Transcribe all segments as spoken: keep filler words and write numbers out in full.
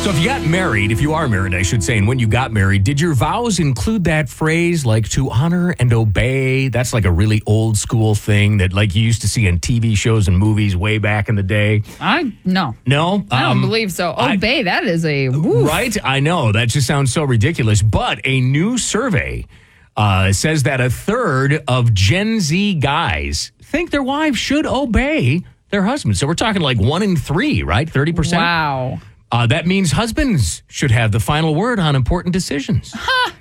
So if you got married, if you are married, I should say, and when you got married, did your vows include that phrase like to honor and obey? That's like a really old school thing that like you used to see in T V shows and movies way back in the day. I no. No? I don't Um, believe so. Obey, I, that is a woof. Right? I know. That just sounds so ridiculous. But a new survey uh, says that a third of Gen Z guys think their wives should obey their husbands. So we're talking like one in three, right? thirty percent? Wow. Uh, that means husbands should have the final word on important decisions.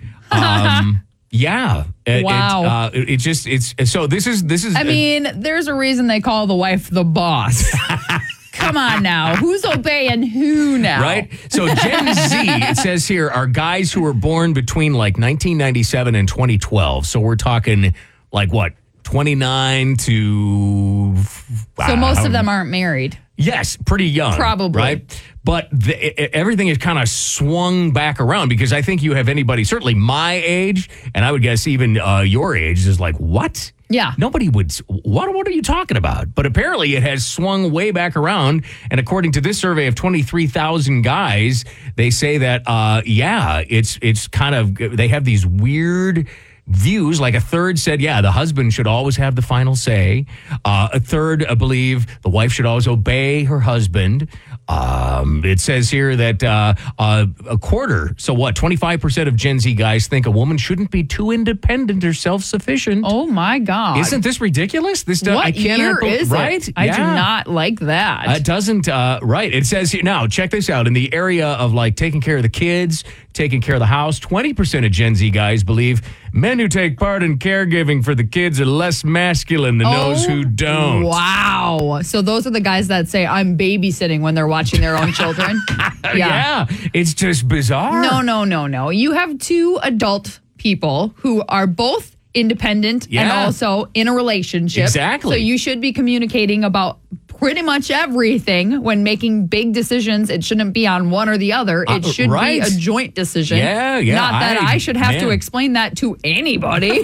um, yeah. It, Wow. It, uh, it, it just, it's, so this is, this is. I mean, there's a reason they call the wife the boss. Come on now. Who's obeying who now? Right? So Gen Z, it says here, are guys who were born between like nineteen ninety-seven and twenty twelve. So we're talking like what, twenty-nine to... So most of them aren't married. Yes, pretty young. Probably. Right? But the, it, everything is kind of swung back around because I think you have anybody, certainly my age, and I would guess even uh, your age, is like, what? Yeah. Nobody would, what, what are you talking about? But apparently it has swung way back around. And according to this survey of twenty-three thousand guys, they say that, uh, yeah, it's it's kind of, they have these weird views. Like a third said, yeah, the husband should always have the final say. Uh, a third uh, believe the wife should always obey her husband. Um, it says here that uh, uh, a quarter, so what, twenty-five percent of Gen Z guys think a woman shouldn't be too independent or self-sufficient. Oh, my God. Isn't this ridiculous? This does, What I cannot year be- is right? it? I Yeah. do not like that. It doesn't, uh, right. It says here, now, check this out. In the area of like taking care of the kids, taking care of the house, twenty percent of Gen Z guys believe men who take part in caregiving for the kids are less masculine than those who don't. Wow. So those are the guys that say, I'm babysitting when they're watching their own children? Yeah. yeah. It's just bizarre. No, no, no, no. You have two adult people who are both independent and Yeah. also in a relationship. Exactly. So you should be communicating about pretty much everything when making big decisions. It shouldn't be on one or the other. It Uh, should right. be a joint decision. Yeah, yeah, Not that I- I, should have to man. explain that to anybody.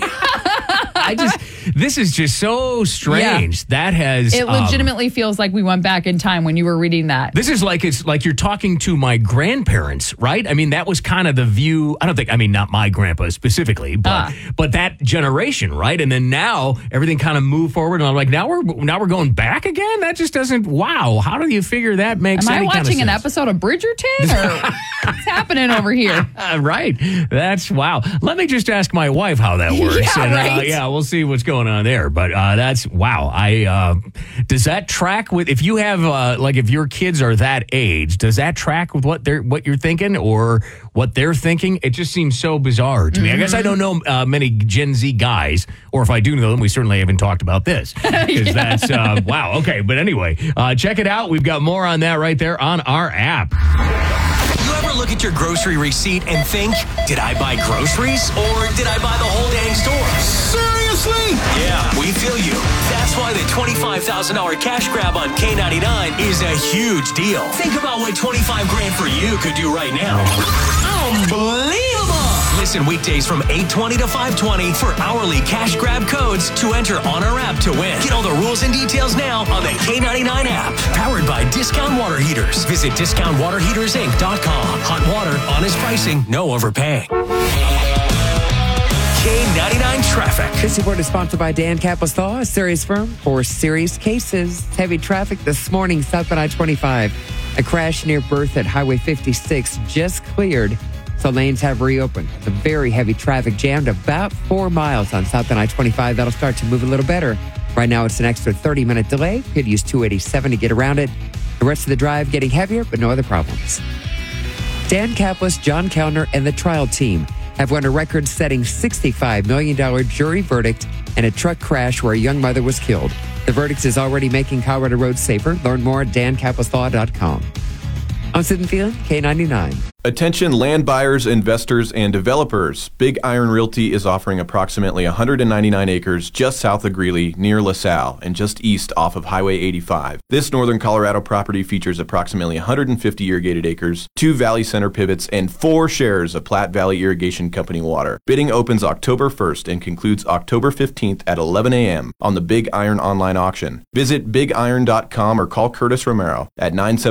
I just, this is just so strange. That has. It um, legitimately feels like we went back in time when you were reading that. This is like it's like you're talking to my grandparents, right? I mean, that was kind of the view. I don't think, I mean, not my grandpa specifically, but Ah. but that generation, right? And then now everything kind of moved forward, and I'm like, now we're now we're going back again. That just doesn't. Wow, how do you figure that makes Am I any kind of watching an sense? episode of Bridgerton, or what's happening over here? Uh, right. That's wow. Let me just ask my wife how that works. Yeah, and, uh, right. yeah, we'll see what's going on there. But uh, that's wow. I uh, does that track with if you have uh, like if your kids are that age? Does that track with what they're what you're thinking or what they're thinking? It just seems so bizarre to me. I guess I don't know uh, many Gen Z guys, or if I do know them, we certainly haven't talked about this. Because that's uh, wow. Okay, but anyway, uh, check it out. We've got more on that right there on our app. You ever look at your grocery receipt and think, did I buy groceries or did I buy the whole dang store? Seriously? Yeah, we feel you. That's why the twenty-five thousand dollars cash grab on K ninety-nine is a huge deal. Think about what twenty-five grand for you could do right now. Unbelievable! Listen weekdays from eight twenty to five twenty for hourly cash grab codes to enter on our app to win. Get all the rules and details now on the K ninety-nine app. Powered by Discount Water Heaters. Visit discount water heaters inc dot com. Hot water, honest pricing, no overpaying. K ninety-nine traffic. This report is sponsored by Dan Kappas Law, a serious firm for serious cases. Heavy traffic this morning, southbound I twenty-five. A crash near Bertha at Highway fifty-six just cleared, so lanes have reopened. It's a very heavy traffic jammed about four miles on southbound I twenty-five. That'll start to move a little better. Right now, it's an extra thirty-minute delay. Could use two eighty-seven to get around it. The rest of the drive getting heavier, but no other problems. Dan Kappas, John Kellner, and the trial team have won a record-setting sixty-five million dollars jury verdict in a truck crash where a young mother was killed. The verdict is already making Colorado roads safer. Learn more at dan kappas law dot com. I'm Sid and Field, K ninety-nine. Attention land buyers, investors, and developers. Big Iron Realty is offering approximately one hundred ninety-nine acres just south of Greeley, near LaSalle, and just east off of Highway eighty-five. This northern Colorado property features approximately one hundred fifty irrigated acres, two Valley Center pivots, and four shares of Platte Valley Irrigation Company water. Bidding opens October first and concludes October fifteenth at eleven a.m. on the Big Iron online auction. Visit big iron dot com or call Curtis Romero at nine seven